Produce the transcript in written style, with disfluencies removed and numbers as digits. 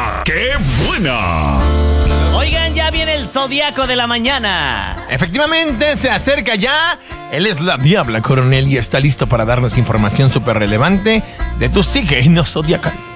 buena! ¡Qué buena! Oigan, ya viene el Zodiaco de la mañana. Efectivamente, se acerca ya. Él es la Diabla Coronel y está listo para darnos información súper relevante de tu signo zodiacal.